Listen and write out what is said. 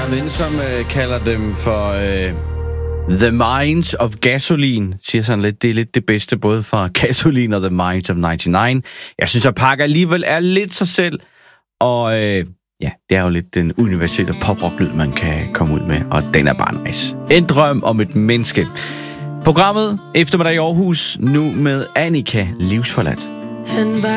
ven, som kalder dem for The Minds of Gasoline. Siger sådan lidt, det er lidt det bedste, både fra Gasoline og The Minds of 99. Jeg synes, at Park alligevel er lidt sig selv, og ja, det er jo lidt den universelle poprock-lyd, man kan komme ud med, og den er bare nice. En drøm om et menneske. Programmet Eftermiddag i Aarhus, nu med Annika Livsforladt. Han var